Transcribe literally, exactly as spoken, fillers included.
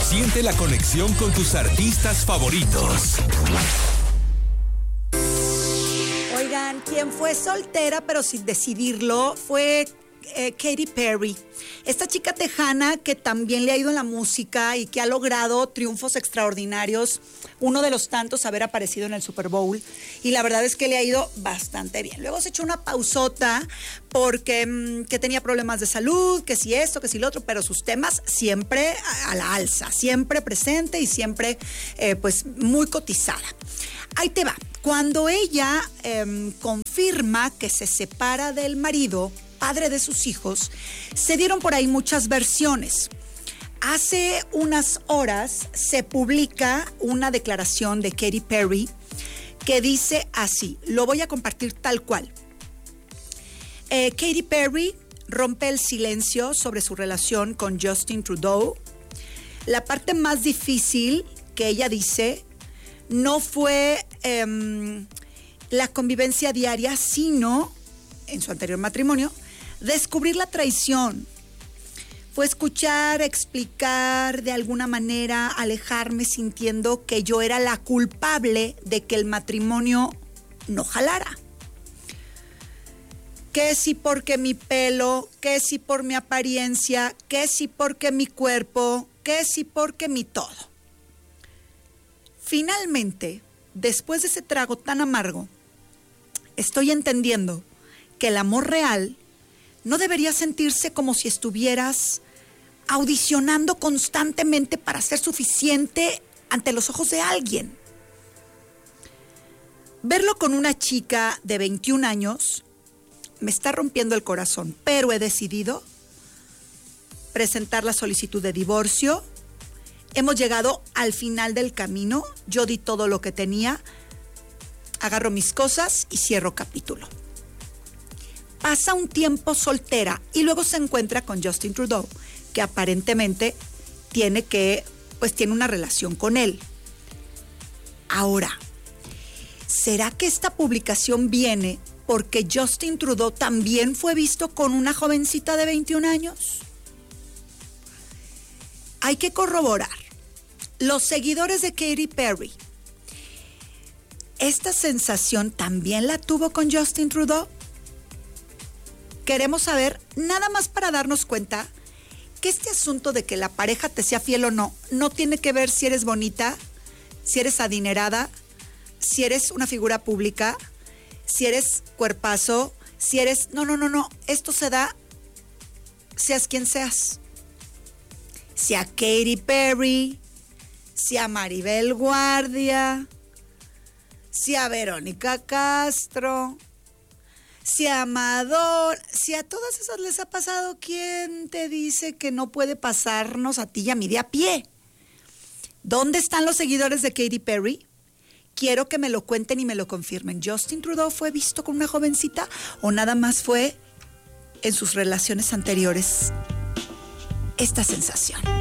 Siente la conexión con tus artistas favoritos. Oigan, quien fue soltera pero sin decidirlo fue eh, Katy Perry. Esta chica tejana que también le ha ido en la música y que ha logrado triunfos extraordinarios. Uno de los tantos haber aparecido en el Super Bowl. Y la verdad es que le ha ido bastante bien. Luego se echó una pausota porque mmm, que tenía problemas de salud, que si esto, que si lo otro, pero sus temas siempre a, a la alza, siempre presente y siempre eh, pues muy cotizada. Ahí te va. Cuando ella eh, confirma que se separa del marido, padre de sus hijos, se dieron por ahí muchas versiones. Hace unas horas se publica una declaración de Katy Perry que dice así, lo voy a compartir tal cual. Eh, Katy Perry rompe el silencio sobre su relación con Justin Trudeau. La parte más difícil que ella dice no fue eh, la convivencia diaria, sino, en su anterior matrimonio, descubrir la traición. Fue escuchar, explicar, de alguna manera, alejarme sintiendo que yo era la culpable de que el matrimonio no jalara. Que si porque mi pelo, que si por mi apariencia, que si porque mi cuerpo, que si porque mi todo. Finalmente, después de ese trago tan amargo, estoy entendiendo que el amor real no debería sentirse como si estuvieras audicionando constantemente para ser suficiente ante los ojos de alguien. Verlo con una chica de veintiún años me está rompiendo el corazón, pero he decidido presentar la solicitud de divorcio. Hemos llegado al final del camino, yo di todo lo que tenía, agarro mis cosas y cierro capítulo. Pasa un tiempo soltera y luego se encuentra con Justin Trudeau, que aparentemente tiene que, pues tiene una relación con él. Ahora, ¿será que esta publicación viene porque Justin Trudeau también fue visto con una jovencita de veintiún años? Hay que corroborar. Los seguidores de Katy Perry, ¿esta sensación también la tuvo con Justin Trudeau? Queremos saber, nada más para darnos cuenta que este asunto de que la pareja te sea fiel o no, no tiene que ver si eres bonita, si eres adinerada, si eres una figura pública, si eres cuerpazo, si eres... No, no, no, no. Esto se da seas quien seas. Si a Katy Perry, si a Maribel Guardia, si a Verónica Castro, si a Amador, si a todas esas les ha pasado, ¿quién te dice que no puede pasarnos a ti y a mí de a pie? ¿Dónde están los seguidores de Katy Perry? Quiero que me lo cuenten y me lo confirmen. ¿Justin Trudeau fue visto con una jovencita o nada más fue en sus relaciones anteriores esta sensación?